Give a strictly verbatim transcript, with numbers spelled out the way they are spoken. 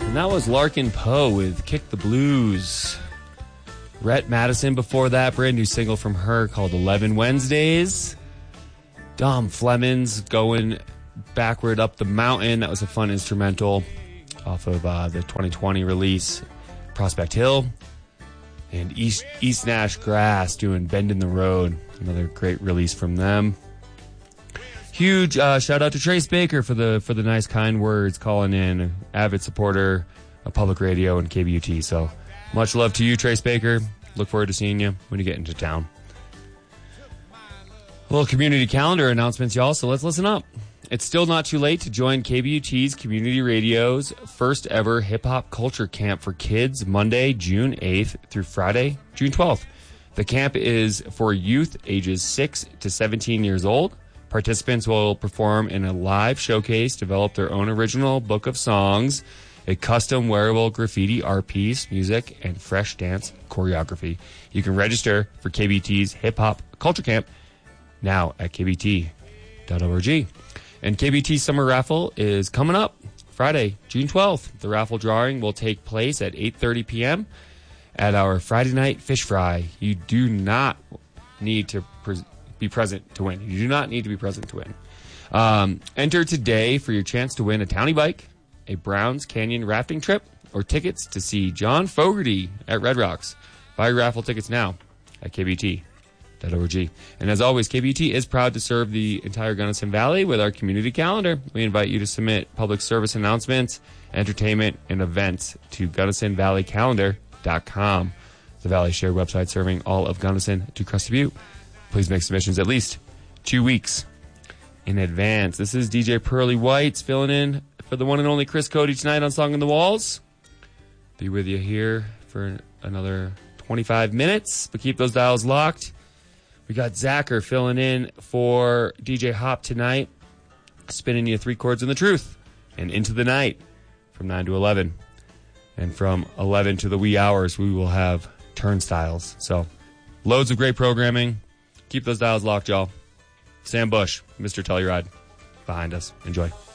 And that was Larkin Poe with Kick the Blues. Rhett Madison before that, brand new single from her called eleven Wednesdays. Dom Flemons going backward up the mountain. That was a fun instrumental off of uh, the twenty twenty release, Prospect Hill. And East, East Nash Grass doing Bend in the Road. Another great release from them. Huge uh, shout out to Trace Baker for the for the nice, kind words, calling in, avid supporter of public radio and K B U T. So much love to you, Trace Baker. Look forward to seeing you when you get into town. A little community calendar announcements, y'all, so let's listen up. It's still not too late to join K B U T's Community Radio's first ever hip-hop culture camp for kids, Monday, June eighth through Friday, June twelfth. The camp is for youth ages six to seventeen years old. Participants will perform in a live showcase, develop their own original book of songs, a custom wearable graffiti art piece, music, and fresh dance choreography. You can register for K B U T's hip-hop culture camp now at k b t dot org. And K B U T Summer Raffle is coming up Friday, June twelfth. The raffle drawing will take place at eight thirty p.m. at our Friday night fish fry. You do not need to pre- be present to win. You do not need to be present to win. Um, enter today for your chance to win a Townie bike, a Browns Canyon rafting trip, or tickets to see John Fogerty at Red Rocks. Buy your raffle tickets now at k b t dot org. And as always, K B U T is proud to serve the entire Gunnison Valley with our community calendar. We invite you to submit public service announcements, entertainment, and events to gunnison valley calendar dot com, the Valley Share website serving all of Gunnison to Crested Butte. Please make submissions at least two weeks in advance. This is D J Pearly Whites filling in for the one and only Chris Cody tonight on Song in the Walls. Be with you here for another twenty-five minutes, but keep those dials locked. We got Zacher filling in for D J Hop tonight, spinning you three chords in the truth and into the night from nine to eleven. And from eleven to the wee hours, we will have turnstiles. So loads of great programming. Keep those dials locked, y'all. Sam Bush, Mister Telluride, behind us. Enjoy.